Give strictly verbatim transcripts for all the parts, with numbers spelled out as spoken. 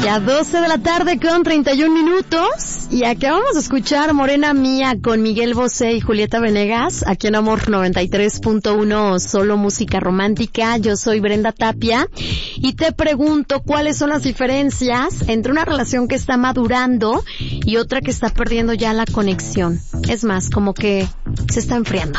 Ya doce de la tarde con treinta y un minutos. Y acabamos de escuchar Morena Mía con Miguel Bosé y Julieta Venegas, aquí en Amor noventa y tres punto uno, solo música romántica. Yo soy Brenda Tapia y te pregunto cuáles son las diferencias entre una relación que está madurando y otra que está perdiendo ya la conexión. Es más, como que se está enfriando.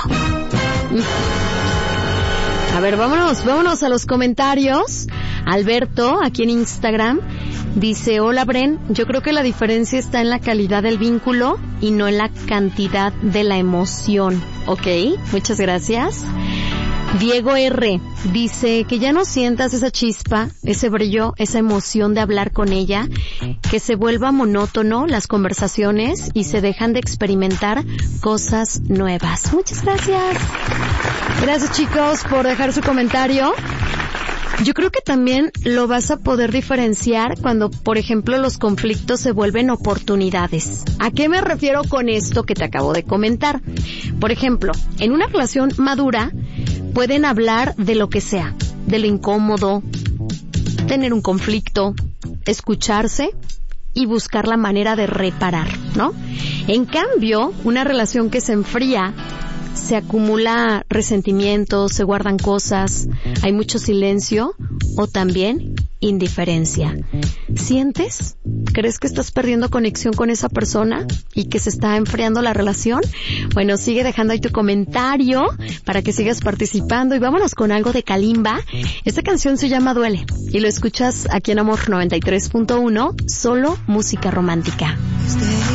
A ver, vámonos, vámonos a los comentarios. Alberto, aquí en Instagram, dice: hola Bren, yo creo que la diferencia está en la calidad del vínculo y no en la cantidad de la emoción. Ok, muchas gracias. Diego R. dice que ya no sientas esa chispa, ese brillo, esa emoción de hablar con ella, que se vuelva monótono las conversaciones y se dejan de experimentar cosas nuevas. Muchas gracias. Gracias, chicos, por dejar su comentario. Yo creo que también lo vas a poder diferenciar cuando, por ejemplo, los conflictos se vuelven oportunidades. ¿A qué me refiero con esto que te acabo de comentar? Por ejemplo, en una relación madura pueden hablar de lo que sea, de lo incómodo, tener un conflicto, escucharse y buscar la manera de reparar, ¿no? En cambio, una relación que se enfría, se acumula resentimiento, se guardan cosas, hay mucho silencio o también indiferencia. ¿Sientes? ¿Crees que estás perdiendo conexión con esa persona y que se está enfriando la relación? Bueno, sigue dejando ahí tu comentario para que sigas participando y vámonos con algo de Kalimba. Esta canción se llama Duele y lo escuchas aquí en Amor noventa y tres punto uno, solo música romántica. Desde